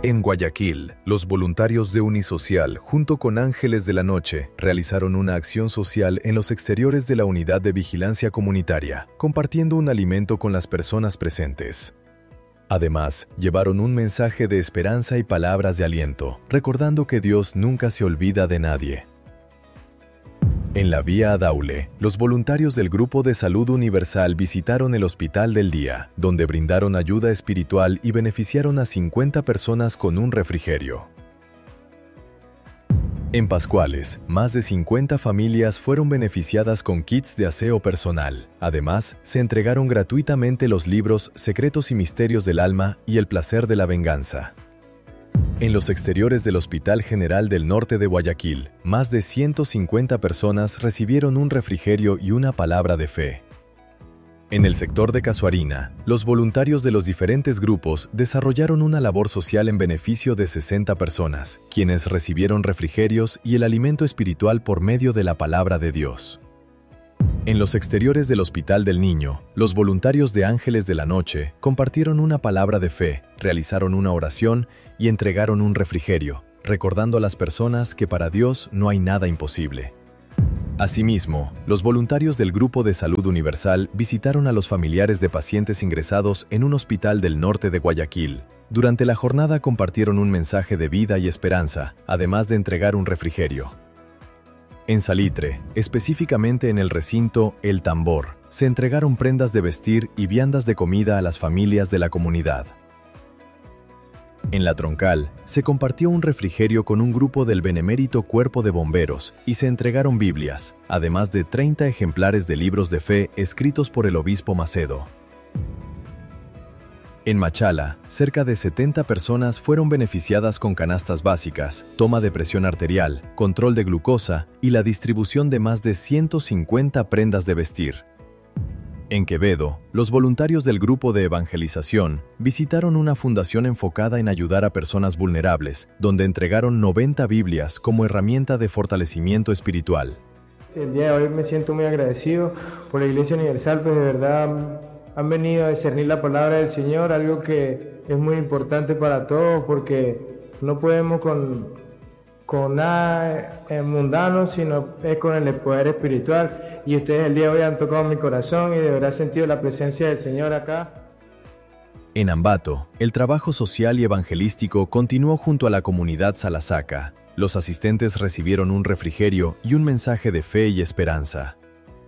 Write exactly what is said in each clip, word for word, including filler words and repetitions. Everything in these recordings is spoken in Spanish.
En Guayaquil, los voluntarios de Unisocial, junto con Ángeles de la Noche, realizaron una acción social en los exteriores de la unidad de vigilancia comunitaria, compartiendo un alimento con las personas presentes. Además, llevaron un mensaje de esperanza y palabras de aliento, recordando que Dios nunca se olvida de nadie. En la vía a Daule, los voluntarios del Grupo de Salud Universal visitaron el Hospital del Día, donde brindaron ayuda espiritual y beneficiaron a cincuenta personas con un refrigerio. En Pascuales, más de cincuenta familias fueron beneficiadas con kits de aseo personal. Además, se entregaron gratuitamente los libros Secretos y Misterios del Alma y El Placer de la Venganza. En los exteriores del Hospital General del Norte de Guayaquil, más de ciento cincuenta personas recibieron un refrigerio y una palabra de fe. En el sector de Casuarina, los voluntarios de los diferentes grupos desarrollaron una labor social en beneficio de sesenta personas, quienes recibieron refrigerios y el alimento espiritual por medio de la palabra de Dios. En los exteriores del Hospital del Niño, los voluntarios de Ángeles de la Noche compartieron una palabra de fe, realizaron una oración y entregaron un refrigerio, recordando a las personas que para Dios no hay nada imposible. Asimismo, los voluntarios del Grupo de Salud Universal visitaron a los familiares de pacientes ingresados en un hospital del norte de Guayaquil. Durante la jornada compartieron un mensaje de vida y esperanza, además de entregar un refrigerio. En Salitre, específicamente en el recinto El Tambor, se entregaron prendas de vestir y viandas de comida a las familias de la comunidad. En La Troncal, se compartió un refrigerio con un grupo del benemérito Cuerpo de Bomberos y se entregaron Biblias, además de treinta ejemplares de libros de fe escritos por el obispo Macedo. En Machala, cerca de setenta personas fueron beneficiadas con canastas básicas, toma de presión arterial, control de glucosa y la distribución de más de ciento cincuenta prendas de vestir. En Quevedo, los voluntarios del Grupo de Evangelización visitaron una fundación enfocada en ayudar a personas vulnerables, donde entregaron noventa Biblias como herramienta de fortalecimiento espiritual. El día de hoy me siento muy agradecido por la Iglesia Universal, pues de verdad han venido a discernir la palabra del Señor, algo que es muy importante para todos, porque no podemos con, con nada mundano, sino es con el poder espiritual. Y ustedes el día de hoy han tocado mi corazón y de verdad he sentido la presencia del Señor acá. En Ambato, el trabajo social y evangelístico continuó junto a la comunidad Salasaca. Los asistentes recibieron un refrigerio y un mensaje de fe y esperanza.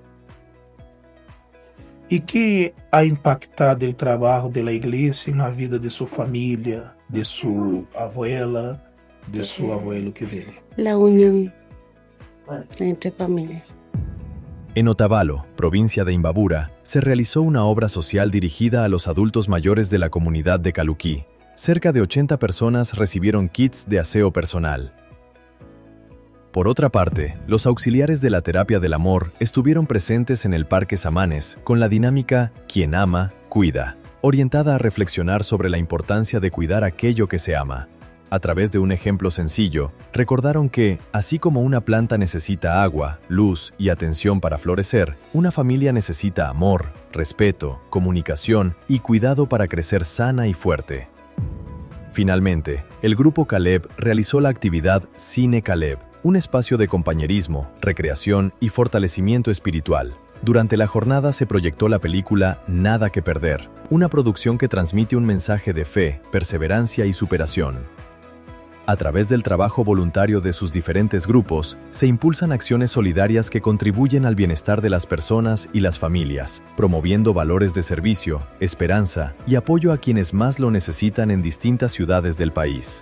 E que ha impactado o trabalho da igreja na vida de sua família, de sua abuela, de seu abuelo que veio? La unión entre familias. En Otavalo, provincia de Imbabura, se realizó una obra social dirigida a los adultos mayores de la comunidad de Caluquí. Cerca de ochenta personas recibieron kits de aseo personal. Por otra parte, los auxiliares de la terapia del amor estuvieron presentes en el Parque Samanes con la dinámica Quien ama, cuida, orientada a reflexionar sobre la importancia de cuidar aquello que se ama. A través de un ejemplo sencillo, recordaron que, así como una planta necesita agua, luz y atención para florecer, una familia necesita amor, respeto, comunicación y cuidado para crecer sana y fuerte. Finalmente, el Grupo Caleb realizó la actividad Cine Caleb, un espacio de compañerismo, recreación y fortalecimiento espiritual. Durante la jornada se proyectó la película Nada que Perder, una producción que transmite un mensaje de fe, perseverancia y superación. A través del trabajo voluntario de sus diferentes grupos, se impulsan acciones solidarias que contribuyen al bienestar de las personas y las familias, promoviendo valores de servicio, esperanza y apoyo a quienes más lo necesitan en distintas ciudades del país.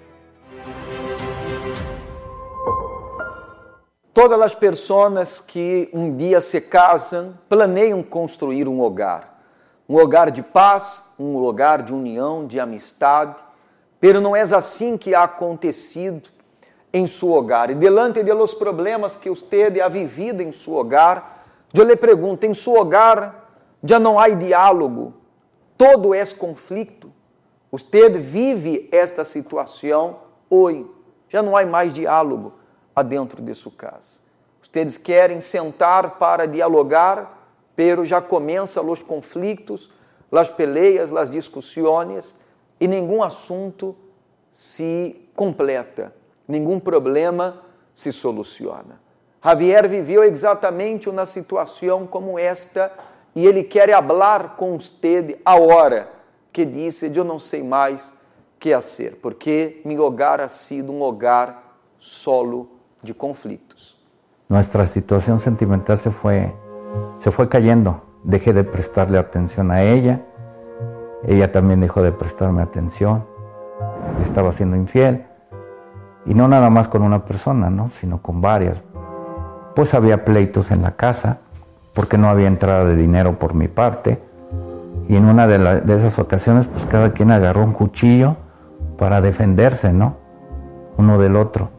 Todas as pessoas que um dia se casam planeiam construir um hogar. Um hogar de paz, um hogar de união, de amistade. Pero não é assim que ha acontecido em seu hogar. E delante de los problemas que usted ha vivido em seu hogar, eu lhe pergunto, em seu hogar já não há diálogo? Todo é conflito? Usted vive esta situação hoje. Já não há mais diálogo adentro de sua casa. Ustedes querem sentar para dialogar, pero já começam os conflitos, as peleias, as discussões, e nenhum assunto se completa, nenhum problema se soluciona. Javier viveu exatamente uma situação como esta e ele quer falar com você agora, que disse, eu não sei mais o que fazer, porque meu hogar ha sido um hogar solo de conflitos. Nuestra situación sentimental se fue, se fue cayendo. Dejé de prestarle atención a ella, ella también dejó de prestarme atención, le estaba siendo infiel, y no nada más con una persona, ¿no? Sino con varias. Pues había pleitos en la casa, porque no había entrada de dinero por mi parte, y en una de, la, de esas ocasiones, pues cada quien agarró un cuchillo para defenderse, ¿no? Uno del otro.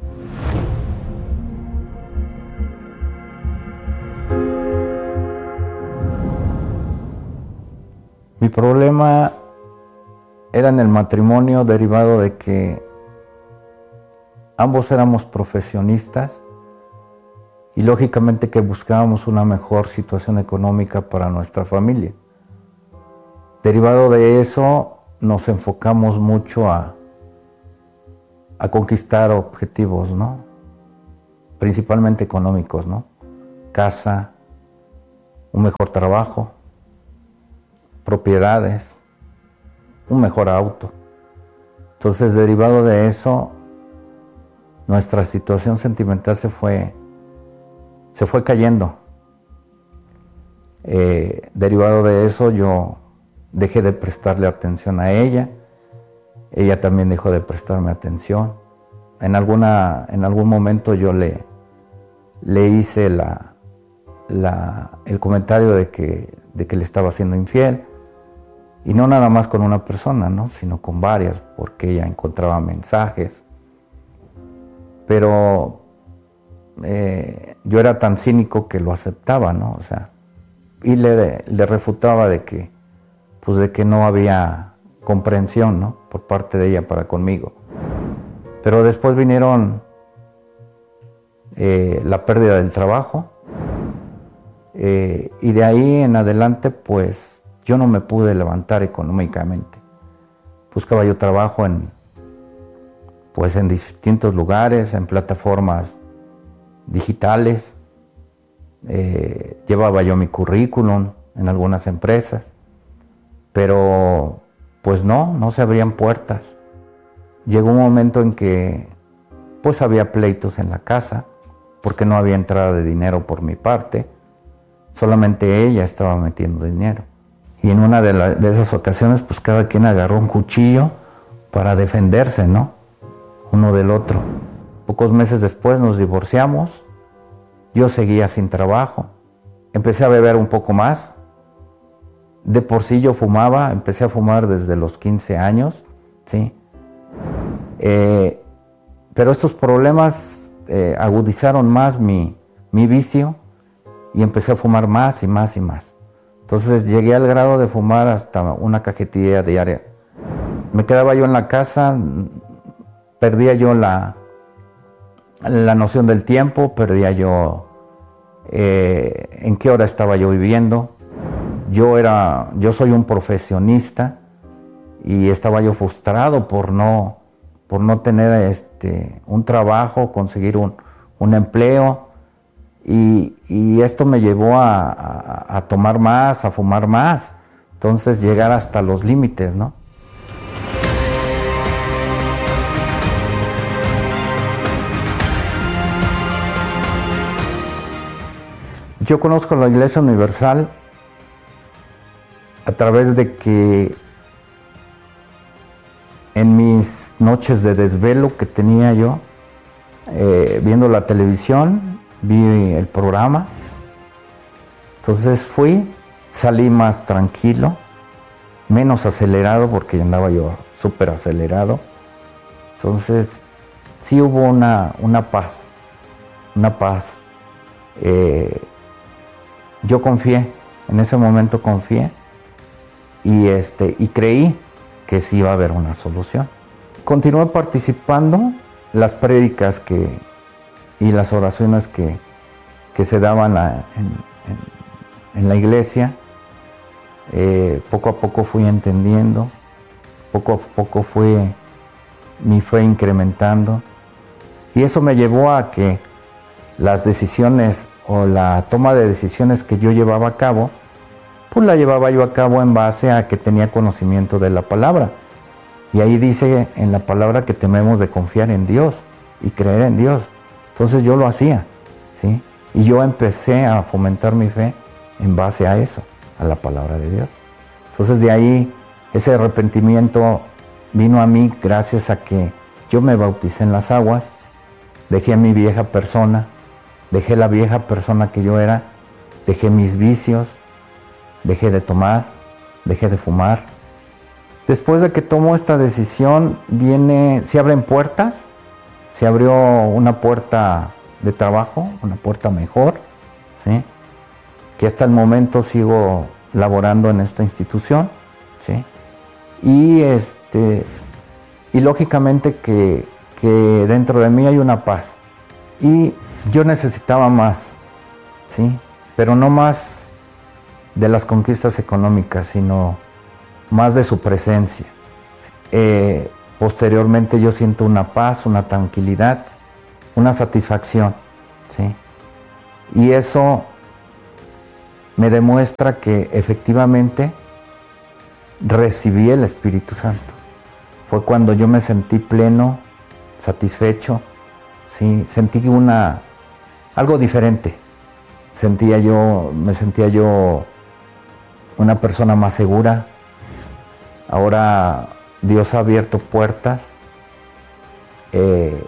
Mi problema era en el matrimonio derivado de que ambos éramos profesionistas y lógicamente que buscábamos una mejor situación económica para nuestra familia. Derivado de eso nos enfocamos mucho a, a conquistar objetivos, ¿no? Principalmente económicos, ¿no? Casa, un mejor trabajo, propiedades, un mejor auto. Entonces, derivado de eso, nuestra situación sentimental se fue, se fue cayendo. Eh, derivado de eso, yo dejé de prestarle atención a ella, ella también dejó de prestarme atención. En, alguna, en algún momento yo le, le hice la, la, el comentario de que, de que le estaba siendo infiel. Y no nada más con una persona, ¿no? Sino con varias, porque ella encontraba mensajes. Pero eh, yo era tan cínico que lo aceptaba, ¿no? O sea, y le, le refutaba de que, pues de que no había comprensión, ¿no? Por parte de ella para conmigo. Pero después vinieron eh, la pérdida del trabajo, eh, y de ahí en adelante, pues, yo no me pude levantar económicamente. Buscaba yo trabajo en, pues en distintos lugares, en plataformas digitales. Eh, llevaba yo mi currículum en algunas empresas, pero pues no, no se abrían puertas. Llegó un momento en que pues había pleitos en la casa, porque no había entrada de dinero por mi parte, solamente ella estaba metiendo dinero. Y en una de, la, de esas ocasiones, pues cada quien agarró un cuchillo para defenderse, ¿no? Uno del otro. Pocos meses después nos divorciamos, yo seguía sin trabajo, empecé a beber un poco más. De por sí yo fumaba, empecé a fumar desde los quince años, ¿sí? Eh, pero estos problemas eh, agudizaron más mi, mi vicio y empecé a fumar más y más y más. Entonces llegué al grado de fumar hasta una cajetilla diaria. Me quedaba yo en la casa, perdía yo la, la noción del tiempo, perdía yo eh, en qué hora estaba yo viviendo. Yo, era, yo soy un profesionista y estaba yo frustrado por no, por no tener este, un trabajo, conseguir un, un empleo. Y, y esto me llevó a, a, a tomar más, a fumar más, entonces llegar hasta los límites, ¿no? Yo conozco la Iglesia Universal a través de que en mis noches de desvelo que tenía yo, eh, viendo la televisión, vi el programa, entonces fui, salí más tranquilo, menos acelerado porque andaba yo súper acelerado, entonces sí hubo una, una paz, una paz. Eh, yo confié, en ese momento confié y, este, y creí que sí iba a haber una solución. Continué participando, las prédicas que y las oraciones que, que se daban a, en, en, en la iglesia, eh, poco a poco fui entendiendo, poco a poco fui mi fe incrementando. Y eso me llevó a que las decisiones o la toma de decisiones que yo llevaba a cabo, pues la llevaba yo a cabo en base a que tenía conocimiento de la palabra. Y ahí dice en la palabra que tememos de confiar en Dios y creer en Dios. Entonces yo lo hacía, ¿sí? Y yo empecé a fomentar mi fe en base a eso, a la palabra de Dios. Entonces de ahí ese arrepentimiento vino a mí gracias a que yo me bauticé en las aguas, dejé a mi vieja persona, dejé la vieja persona que yo era, dejé mis vicios, dejé de tomar, dejé de fumar. Después de que tomo esta decisión, viene, se abren puertas, se abrió una puerta de trabajo, una puerta mejor, ¿sí? Que hasta el momento sigo laborando en esta institución, ¿sí? Y, este, y lógicamente que, que dentro de mí hay una paz. Y yo necesitaba más, ¿sí? Pero no más de las conquistas económicas, sino más de su presencia. Eh, posteriormente yo siento una paz, una tranquilidad, una satisfacción, ¿sí? Y eso me demuestra que efectivamente recibí el Espíritu Santo. Fue cuando yo me sentí pleno, satisfecho, ¿sí? Sentí una, algo diferente. Sentía yo, me sentía yo una persona más segura. Ahora Dios ha abierto puertas. Eh,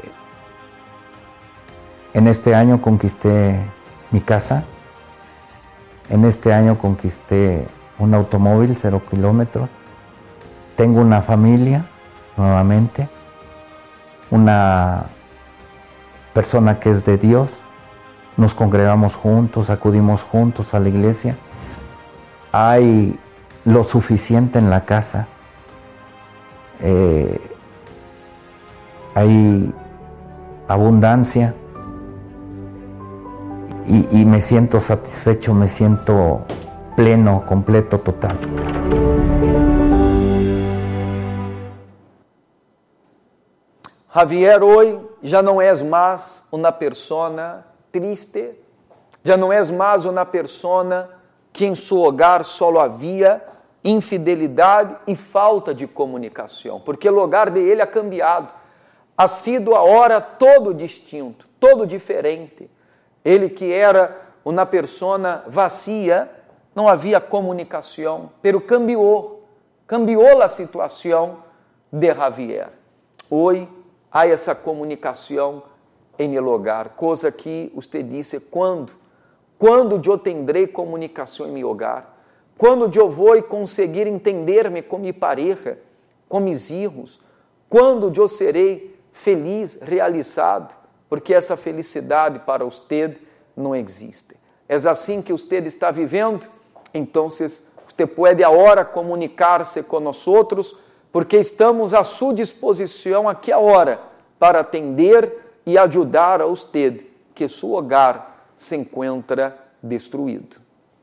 en este año conquisté mi casa. En este año conquisté un automóvil, cero kilómetros. Tengo una familia nuevamente. Una persona que es de Dios. Nos congregamos juntos, acudimos juntos a la iglesia. Hay lo suficiente en la casa. Eh, hay abundancia. Y, y me siento satisfecho, me siento pleno, completo, total. Javier, hoy já não és mais uma persona triste, já não és mais uma persona que em seu hogar só havia infidelidade e falta de comunicação, porque o hogar de ele ha cambiado, ha sido agora todo distinto, todo diferente. Ele que era uma persona vazia, não havia comunicação, pero cambiou, cambiou a situação de Javier. Hoje há essa comunicação em el hogar, coisa que você disse, quando? Quando eu tendrei comunicação em meu hogar? Quando eu vou conseguir entender-me com minha pareja, com meus filhos? Quando eu serei feliz, realizado? Porque essa felicidade para você não existe. É assim que você está vivendo? Então, você pode agora comunicar-se com nós outros, porque estamos à sua disposição aqui agora para atender e ajudar a você que seu hogar se encontra destruído.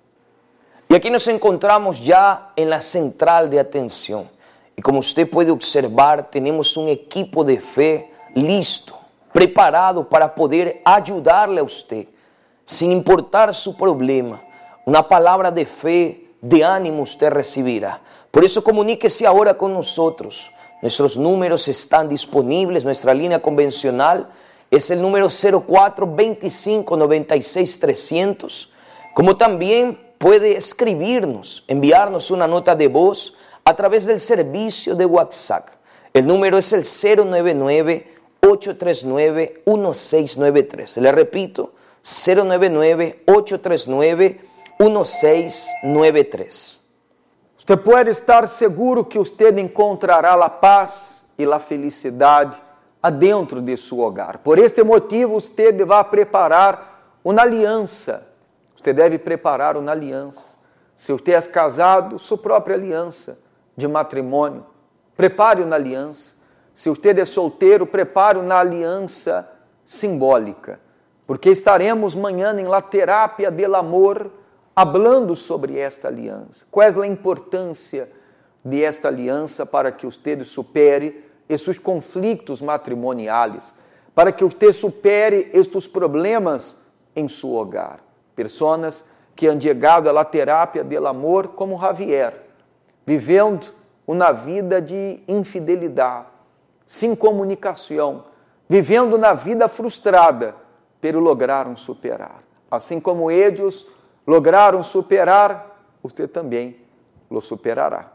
Y aquí nos encontramos ya en la central de atención. Y como usted puede observar, tenemos un equipo de fe listo, preparado para poder ayudarle a usted, sin importar su problema. Una palabra de fe, de ánimo usted recibirá. Por eso comuníquese ahora con nosotros. Nuestros números están disponibles. Nuestra línea convencional es el número cero cuatro veinticinco noventa y seis trescientos. Como también puede escribirnos, enviarnos una nota de voz a través del servicio de WhatsApp. El número es el cero nueve nueve, ocho tres nueve, uno seis nueve tres. Le repito, cero nueve nueve, ocho tres nueve, uno seis nueve tres. Você pode estar seguro que você encontrará a paz e a felicidade adentro de seu hogar. Por este motivo, você vai preparar uma aliança. Você deve preparar uma aliança. Se você é casado, sua própria aliança de matrimônio. Prepare uma aliança. Se você é solteiro, prepare uma aliança simbólica. Porque estaremos amanhã em la terapia del amor, hablando sobre esta aliança. Qual é a importância de esta aliança para que você supere e sus conflictos matrimoniales, para que usted supere estes problemas em seu hogar. Pessoas que han chegado à terapia do amor como Javier, vivendo uma vida de infidelidade, sem comunicação, vivendo na vida frustrada, pero lograram superar. Assim como eles lograram superar, você também lo superará.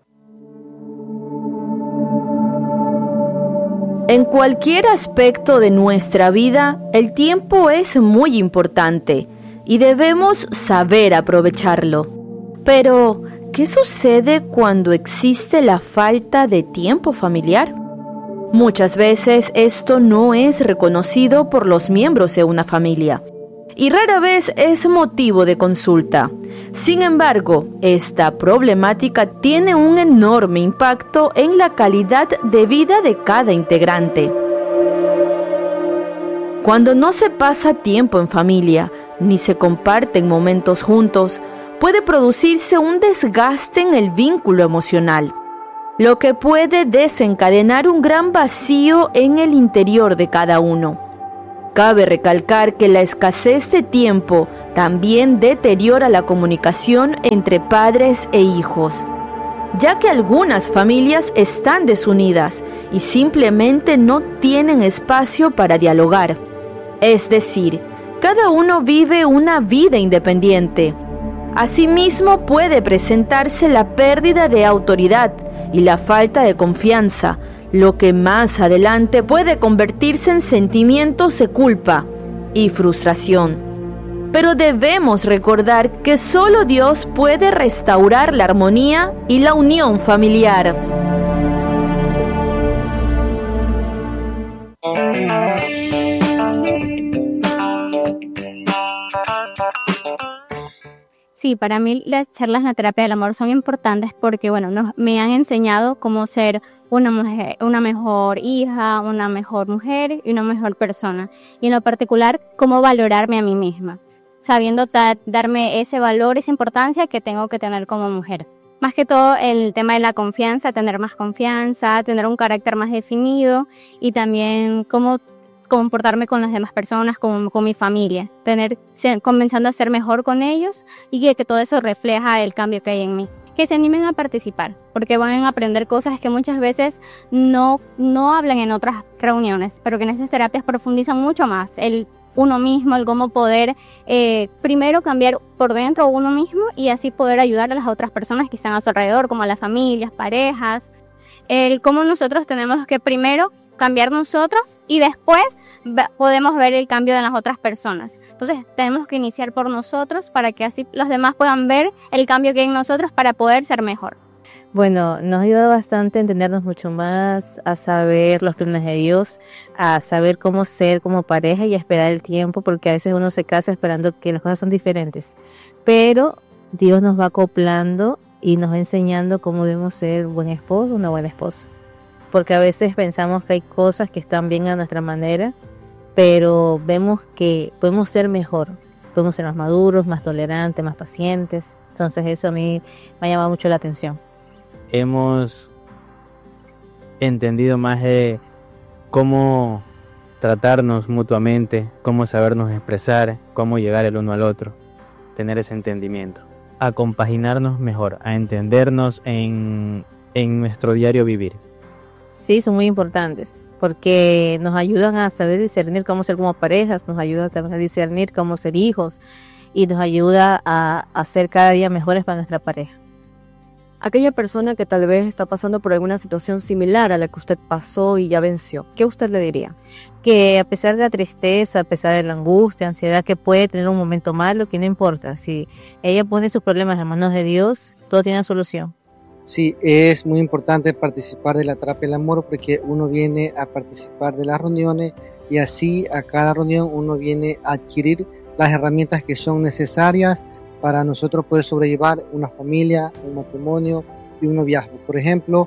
En cualquier aspecto de nuestra vida, el tiempo es muy importante y debemos saber aprovecharlo. Pero, ¿qué sucede cuando existe la falta de tiempo familiar? Muchas veces esto no es reconocido por los miembros de una familia y rara vez es motivo de consulta. Sin embargo, esta problemática tiene un enorme impacto en la calidad de vida de cada integrante. Cuando no se pasa tiempo en familia, ni se comparten momentos juntos, puede producirse un desgaste en el vínculo emocional, lo que puede desencadenar un gran vacío en el interior de cada uno. Cabe recalcar que la escasez de tiempo también deteriora la comunicación entre padres e hijos, ya que algunas familias están desunidas y simplemente no tienen espacio para dialogar. Es decir, cada uno vive una vida independiente. Asimismo, puede presentarse la pérdida de autoridad y la falta de confianza, lo que más adelante puede convertirse en sentimientos de culpa y frustración. Pero debemos recordar que solo Dios puede restaurar la armonía y la unión familiar. Sí, para mí las charlas en la terapia del amor son importantes porque, bueno, nos, me han enseñado cómo ser una, mujer, una mejor hija, una mejor mujer y una mejor persona. Y en lo particular, cómo valorarme a mí misma, sabiendo ta- darme ese valor, esa importancia que tengo que tener como mujer. Más que todo el tema de la confianza, tener más confianza, tener un carácter más definido y también cómo comportarme con las demás personas, con, con mi familia, tener, comenzando a ser mejor con ellos y que, que todo eso refleja el cambio que hay en mí. Que se animen a participar, porque van a aprender cosas que muchas veces no, no hablan en otras reuniones, pero que en esas terapias profundizan mucho más. El uno mismo, el cómo poder eh, primero cambiar por dentro uno mismo y así poder ayudar a las otras personas que están a su alrededor, como a las familias, parejas. El cómo nosotros tenemos que primero cambiar nosotros y después podemos ver el cambio de las otras personas. Entonces tenemos que iniciar por nosotros para que así los demás puedan ver el cambio que hay en nosotros para poder ser mejor. Bueno, nos ayuda bastante a entendernos mucho más, a saber los planes de Dios, a saber cómo ser como pareja y a esperar el tiempo, porque a veces uno se casa esperando que las cosas son diferentes. Pero Dios nos va acoplando y nos va enseñando cómo debemos ser un buen esposo, una buena esposa. Porque a veces pensamos que hay cosas que están bien a nuestra manera, pero vemos que podemos ser mejor, podemos ser más maduros, más tolerantes, más pacientes. Entonces eso a mí me ha llamado mucho la atención. Hemos entendido más de cómo tratarnos mutuamente, cómo sabernos expresar, cómo llegar el uno al otro, tener ese entendimiento, a compaginarnos mejor, a entendernos en, en nuestro diario vivir. Sí, son muy importantes porque nos ayudan a saber discernir cómo ser como parejas, nos ayuda también a discernir cómo ser hijos y nos ayuda a, a ser cada día mejores para nuestra pareja. Aquella persona que tal vez está pasando por alguna situación similar a la que usted pasó y ya venció, ¿qué usted le diría? Que a pesar de la tristeza, a pesar de la angustia, ansiedad, que puede tener un momento malo, que no importa. Si ella pone sus problemas en manos de Dios, todo tiene solución. Sí, es muy importante participar de la terapia del amor porque uno viene a participar de las reuniones y así a cada reunión uno viene a adquirir las herramientas que son necesarias para nosotros poder sobrellevar una familia, un matrimonio y un noviazgo. Por ejemplo,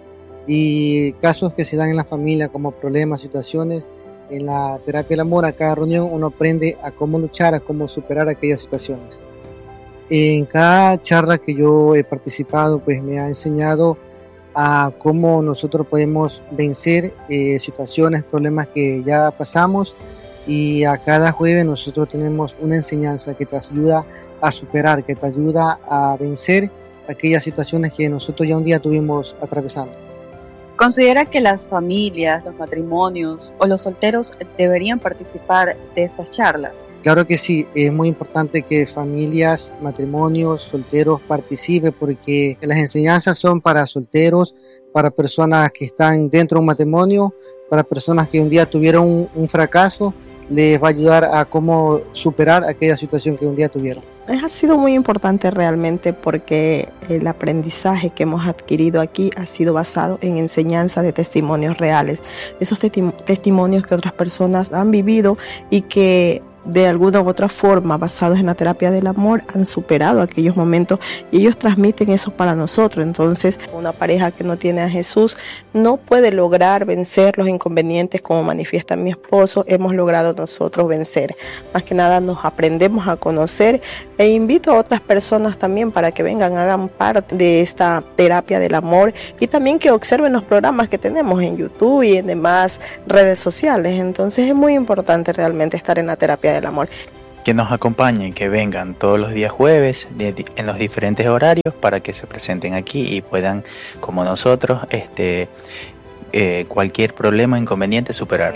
y casos que se dan en la familia como problemas, situaciones, en la terapia del amor a cada reunión uno aprende a cómo luchar, a cómo superar aquellas situaciones. En cada charla que yo he participado, pues me ha enseñado a cómo nosotros podemos vencer eh, situaciones, problemas que ya pasamos, y a cada jueves nosotros tenemos una enseñanza que te ayuda a superar, que te ayuda a vencer aquellas situaciones que nosotros ya un día tuvimos atravesando. ¿Considera que las familias, los matrimonios o los solteros deberían participar de estas charlas? Claro que sí, es muy importante que familias, matrimonios, solteros participen, porque las enseñanzas son para solteros, para personas que están dentro de un matrimonio, para personas que un día tuvieron un, un fracaso, les va a ayudar a cómo superar aquella situación que un día tuvieron. Ha sido muy importante realmente porque el aprendizaje que hemos adquirido aquí ha sido basado en enseñanza de testimonios reales, esos testi- testimonios que otras personas han vivido y que de alguna u otra forma, basados en la terapia del amor, han superado aquellos momentos y ellos transmiten eso para nosotros. Entonces, una pareja que no tiene a Jesús no puede lograr vencer los inconvenientes como manifiesta mi esposo, hemos logrado nosotros vencer. Más que nada nos aprendemos a conocer e invito a otras personas también para que vengan, hagan parte de esta terapia del amor y también que observen los programas que tenemos en YouTube y en demás redes sociales. Entonces es muy importante realmente estar en la terapia del amor. Que nos acompañen, que vengan todos los días jueves de, en los diferentes horarios para que se presenten aquí y puedan, como nosotros, este, eh, cualquier problema, inconveniente, superarlo.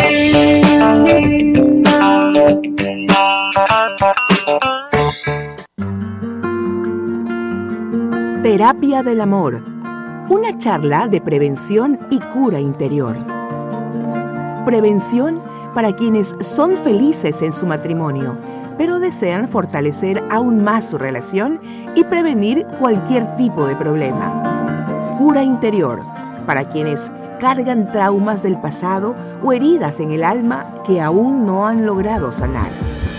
Terapia del amor, una charla de prevención y cura interior. Prevención para quienes son felices en su matrimonio, pero desean fortalecer aún más su relación y prevenir cualquier tipo de problema. Cura interior, para quienes cargan traumas del pasado o heridas en el alma que aún no han logrado sanar.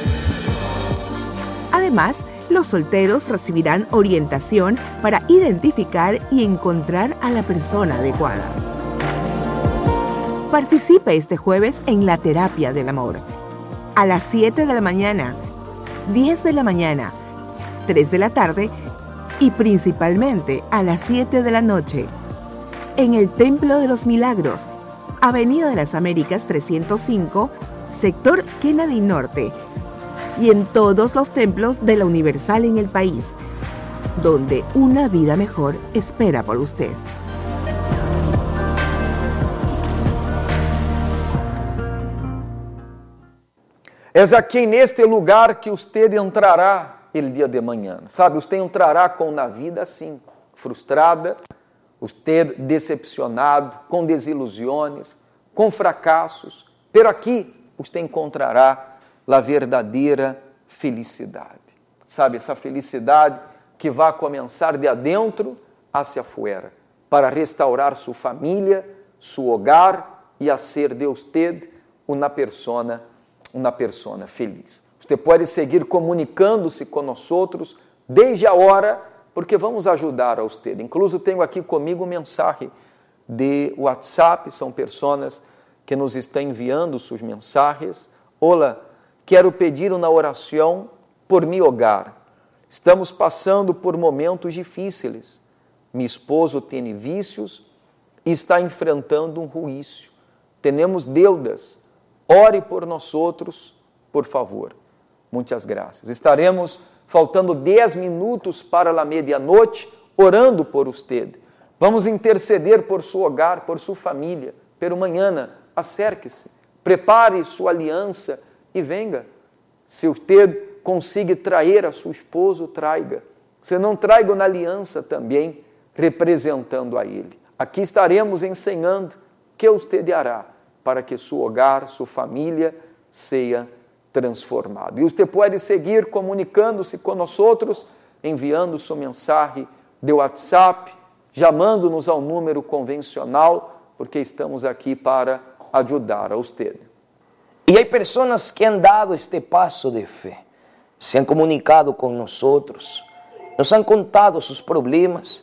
Además, los solteros recibirán orientación para identificar y encontrar a la persona adecuada. Participe este jueves en la terapia del amor. A las siete de la mañana, diez de la mañana, tres de la tarde y principalmente a las siete de la noche. En el Templo de los Milagros, Avenida de las Américas trescientos cinco, sector Kennedy Norte. Y en todos los templos de la Universal en el país, donde una vida mejor espera por usted. Es aqui neste lugar que usted entrará el dia de manhã. Sabe, usted entrará com uma vida assim, frustrada, usted decepcionado, com desilusões, com fracassos. Pero aqui usted encontrará a verdadeira felicidade. Sabe, essa felicidade que vai começar de adentro hacia afuera, para restaurar sua família, seu hogar e fazer de usted uma persona uma persona feliz. Você pode seguir comunicando-se com nós outros desde a hora, porque vamos ajudar a você. Incluso tenho aqui comigo mensagem de WhatsApp, são pessoas que nos estão enviando suas mensagens. Olá, quero pedir uma oração por meu hogar. Estamos passando por momentos difíceis. Meu esposo tem vícios e está enfrentando um juízo. Temos deudas. Ore por nós outros, por favor. Muitas graças. Estaremos faltando dez minutos para a meia-noite, orando por usted. Vamos interceder por seu hogar, por sua família. Pero mañana, acerque-se, prepare sua aliança e venga. Se usted consiga trazer a seu esposo, traiga. Se não, traiga na aliança também, representando a ele. Aqui estaremos ensinando o que usted hará para que seu hogar, sua família, seja transformado. E você pode seguir comunicando-se com nós outros, enviando sua mensagem de WhatsApp, chamando-nos ao número convencional, porque estamos aqui para ajudar a você. E há pessoas que han dado este passo de fé, se han comunicado com nós outros, nos han contado seus problemas,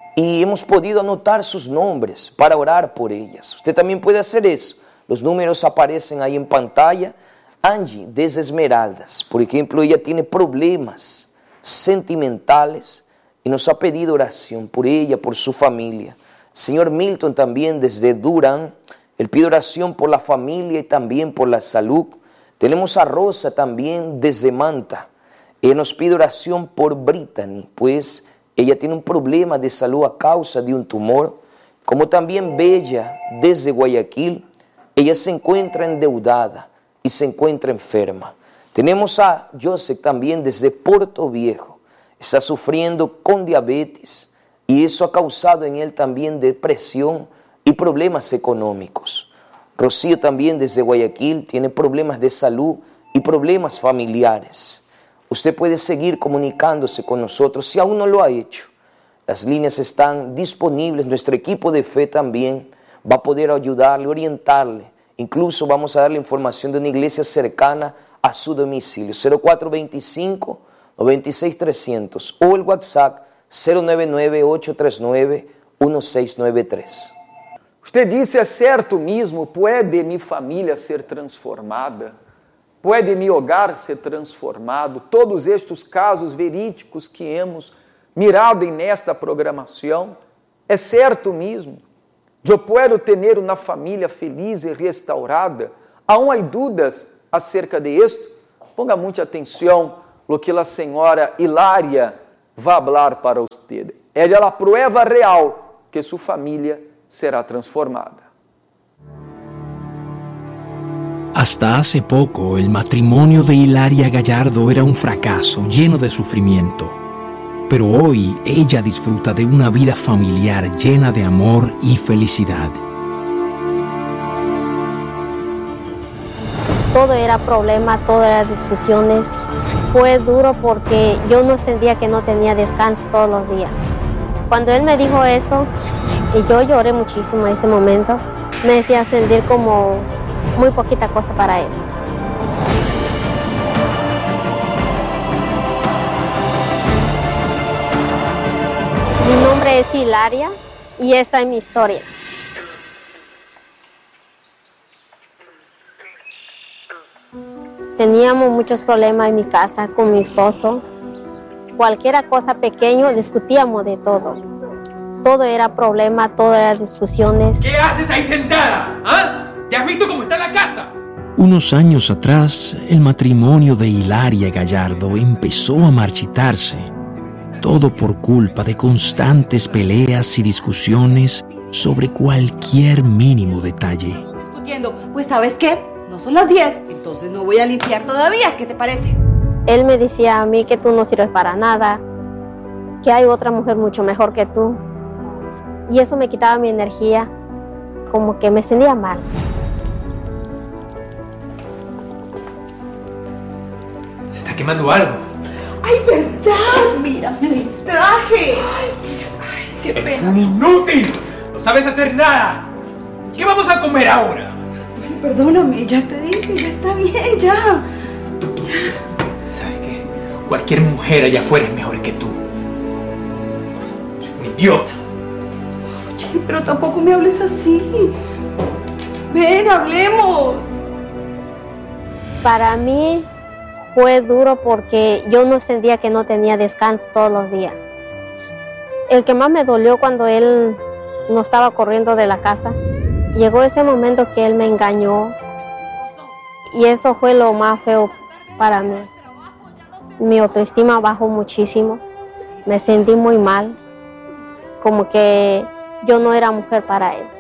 y hemos podido anotar sus nombres para orar por ellas. Usted también puede hacer eso. Los números aparecen ahí en pantalla. Angie, desde Esmeraldas, por ejemplo, ella tiene problemas sentimentales y nos ha pedido oración por ella, por su familia. Señor Milton también desde Durán, él pide oración por la familia y también por la salud. Tenemos a Rosa también desde Manta. Ella nos pide oración por Brittany, pues ella tiene un problema de salud a causa de un tumor. Como también Bella desde Guayaquil, ella se encuentra endeudada y se encuentra enferma. Tenemos a Joseph también desde Puerto Viejo, está sufriendo con diabetes y eso ha causado en él también depresión y problemas económicos. Rocío también desde Guayaquil tiene problemas de salud y problemas familiares. Usted puede seguir comunicándose con nosotros si aún no lo ha hecho. Las líneas están disponibles, nuestro equipo de fe también va a poder ayudarle, orientarle. Incluso vamos a darle información de una iglesia cercana a su domicilio. cero cuatro veinticinco, noventa y seis, trescientos o el WhatsApp cero nueve nueve, ocho tres nueve, uno seis nueve tres. Usted dice, é certo mesmo, pode minha família ser transformada? Pode mi hogar ser transformado? Todos estes casos verídicos que hemos mirado nesta programação, é certo mesmo? Eu posso ter uma família feliz e restaurada? Aún há dúvidas acerca de isto? Ponga muita atenção no que a senhora Hilária vai falar para você. É a prova real que sua família será transformada. Hasta hace poco, el matrimonio de Hilaria Gallardo era un fracaso lleno de sufrimiento. Pero hoy ella disfruta de una vida familiar llena de amor y felicidad. Todo era problema, todo era discusiones. Fue duro porque yo no sentía que no tenía descanso todos los días. Cuando él me dijo eso, y yo lloré muchísimo en ese momento, me hacía sentir como muy poquita cosa para él. Mi nombre es Hilaria y esta es mi historia. Teníamos muchos problemas en mi casa con mi esposo. Cualquier cosa pequeña discutíamos de todo. Todo era problema, todo era discusiones. ¿Qué haces ahí sentada? ¿Ah? ¿Ya has visto cómo está la casa? Unos años atrás, el matrimonio de Hilaria Gallardo empezó a marchitarse. Todo por culpa de constantes peleas y discusiones sobre cualquier mínimo detalle. Discutiendo, pues ¿sabes qué? No son las diez, entonces no voy a limpiar todavía. ¿Qué te parece? Él me decía a mí que tú no sirves para nada, que hay otra mujer mucho mejor que tú. Y eso me quitaba mi energía, como que me sentía mal. Se está quemando algo. ¡Ay, verdad! Mira, me distraje. ¡Ay, mira! ¡Ay, qué pena! ¡Un inútil! ¡No sabes hacer nada! ¿Qué vamos a comer ahora? Ay, perdóname, ya te dije, ya está bien, ya. Ya. ¿Sabes qué? Cualquier mujer allá afuera es mejor que tú. Eres un idiota. Oye, pero tampoco me hables así. Ven, hablemos. Para mí fue duro porque yo no sentía que no tenía descanso todos los días. El que más me dolió cuando él no estaba corriendo de la casa, llegó ese momento que él me engañó y eso fue lo más feo para mí. Mi autoestima bajó muchísimo, me sentí muy mal, como que yo no era mujer para él.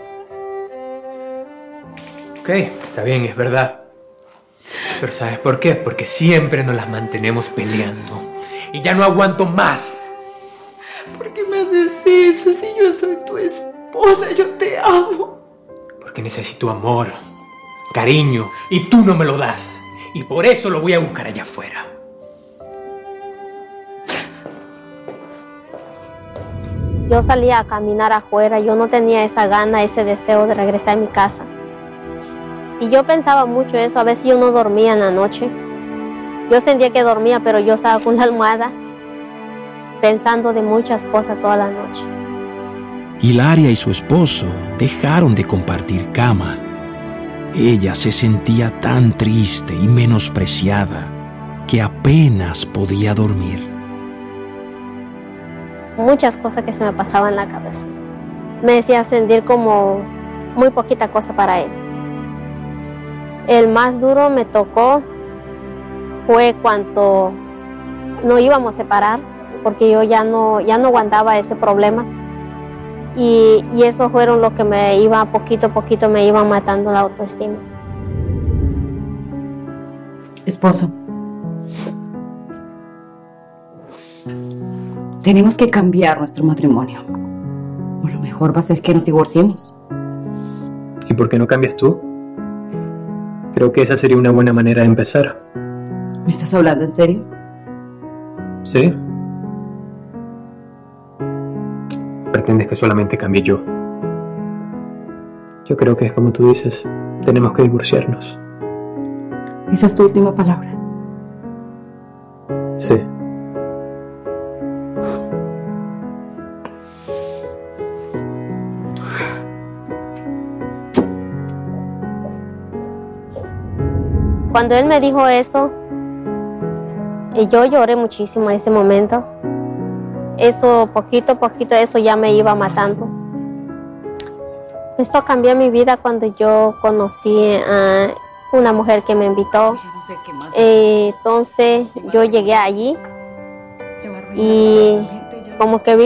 Ok, está bien, es verdad. Pero ¿sabes por qué? Porque siempre nos las mantenemos peleando. Y ya no aguanto más. ¿Por qué me haces eso si yo soy tu esposa? Yo te amo. Porque necesito amor, cariño, y tú no me lo das. Y por eso lo voy a buscar allá afuera. Yo salía a caminar afuera, yo no tenía esa gana, ese deseo de regresar a mi casa. Y yo pensaba mucho eso, a veces yo no dormía en la noche. Yo sentía que dormía, pero yo estaba con la almohada pensando de muchas cosas toda la noche. Hilaria y su esposo dejaron de compartir cama. Ella se sentía tan triste y menospreciada que apenas podía dormir. Muchas cosas que se me pasaban en la cabeza. me hacía sentir como muy poquita cosa para él. El más duro me tocó fue cuando nos íbamos a separar, porque yo ya no, ya no aguantaba ese problema. Y, y eso fueron lo que me iba, poquito a poquito me iba matando la autoestima. Esposo, tenemos que cambiar nuestro matrimonio. O lo mejor va a ser que nos divorciemos. ¿Y por qué no cambias tú? Creo que esa sería una buena manera de empezar. ¿Me estás hablando en serio? ¿Sí? ¿Pretendes que solamente cambie yo? Yo creo que es como tú dices, tenemos que divorciarnos. ¿Esa es tu última palabra? Sí. Cuando él me dijo eso, yo lloré muchísimo en ese momento. Eso, poquito a poquito, eso ya me iba matando. Eso cambió mi vida cuando yo conocí a una mujer que me invitó. Eh, entonces yo llegué allí y como que vi